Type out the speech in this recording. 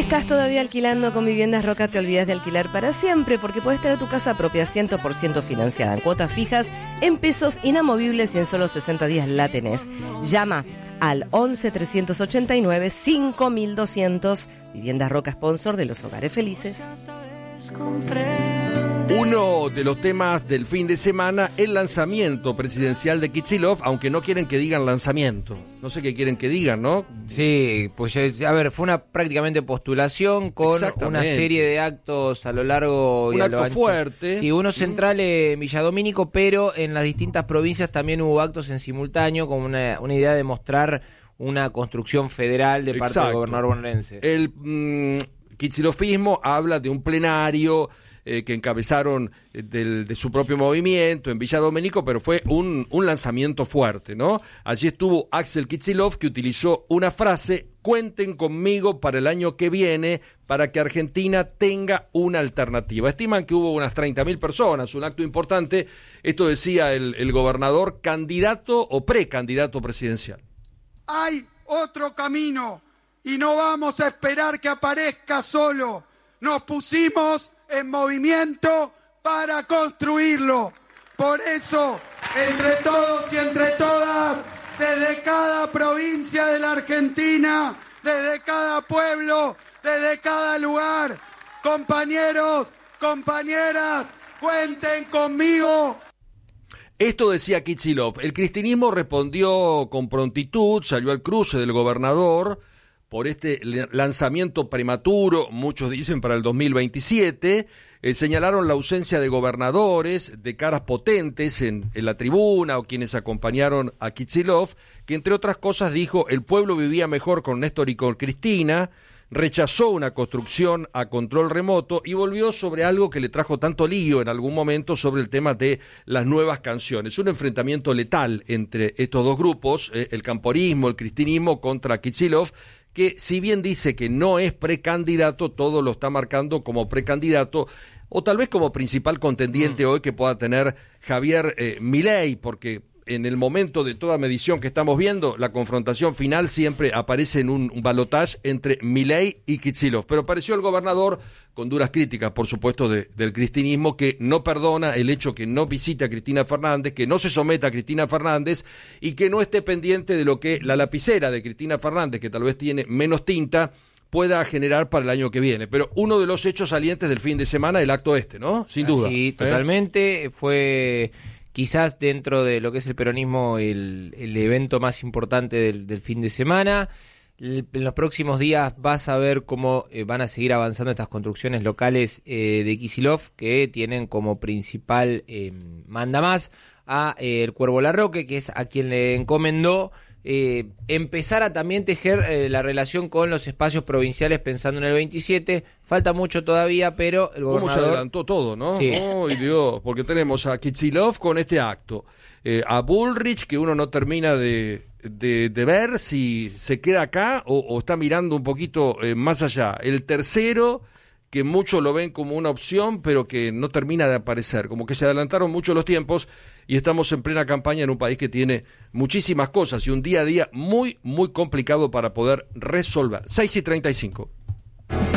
¿Estás todavía alquilando con Viviendas Roca? Te olvidas de alquilar para siempre, porque puedes tener tu casa propia 100% financiada en cuotas fijas, en pesos inamovibles, y en solo 60 días la tenés. Llama al 11 389 5200. Viviendas Roca, sponsor de los hogares felices. Uno de los temas del fin de semana, el lanzamiento presidencial de Kicillof, aunque no quieren que digan lanzamiento. No sé qué quieren que digan, ¿no? Sí, pues a ver, fue una prácticamente postulación con una serie de actos a lo largo y un a lo acto ancho. fuerte. Sí, uno central en Villadomínico, pero en las distintas provincias también hubo actos en simultáneo, como una idea de mostrar una construcción federal de parte del gobernador bonaerense. El Kicillofismo habla de un plenario que encabezaron de su propio movimiento en Villa Domínico, pero fue un lanzamiento fuerte, ¿no? Allí estuvo Axel Kicillof, que utilizó una frase: cuenten conmigo para el año que viene, para que Argentina tenga una alternativa. Estiman que hubo unas 30.000 personas, un acto importante. Esto decía el gobernador, candidato o precandidato presidencial. Hay otro camino y no vamos a esperar que aparezca solo. Nos pusimos en movimiento para construirlo. Por eso, entre todos y entre todas, desde cada provincia de la Argentina, desde cada pueblo, desde cada lugar, compañeros, compañeras, cuenten conmigo. Esto decía Kicillof. El cristinismo respondió con prontitud, salió al cruce del gobernador por este lanzamiento prematuro, muchos dicen para el 2027, señalaron la ausencia de gobernadores, de caras potentes en la tribuna, o quienes acompañaron a Kicillof, que entre otras cosas dijo: el pueblo vivía mejor con Néstor y con Cristina, rechazó una construcción a control remoto y volvió sobre algo que le trajo tanto lío en algún momento, sobre el tema de las nuevas canciones. Un enfrentamiento letal entre estos dos grupos, el camporismo, el cristinismo contra Kicillof, que si bien dice que no es precandidato, todo lo está marcando como precandidato, o tal vez como principal contendiente hoy que pueda tener Javier Milei, porque en el momento de toda medición que estamos viendo, la confrontación final siempre aparece en un balotaje entre Milei y Kicillof. Pero apareció el gobernador con duras críticas, por supuesto, del cristinismo, que no perdona el hecho que no visite a Cristina Fernández, que no se someta a Cristina Fernández y que no esté pendiente de lo que la lapicera de Cristina Fernández, que tal vez tiene menos tinta, pueda generar para el año que viene. Pero uno de los hechos salientes del fin de semana, el acto ¿no? Sin duda. Sí, totalmente. Fue quizás dentro de lo que es el peronismo el evento más importante del fin de semana. En los próximos días vas a ver cómo van a seguir avanzando estas construcciones locales de Kicillof, que tienen como principal mandamás a el Cuervo Larroque, que es a quien le encomendó empezar a también tejer la relación con los espacios provinciales pensando en el 27. Falta mucho todavía, pero el gobernador... ¿Cómo se adelantó todo, no? Sí. ¡Ay, Dios! Porque tenemos a Kicillof con este acto, a Bullrich, que uno no termina de ver si se queda acá o está mirando un poquito más allá. El tercero, que muchos lo ven como una opción, pero que no termina de aparecer. Como que se adelantaron mucho los tiempos y estamos en plena campaña en un país que tiene muchísimas cosas y un día a día muy, muy complicado para poder resolver. 6:35.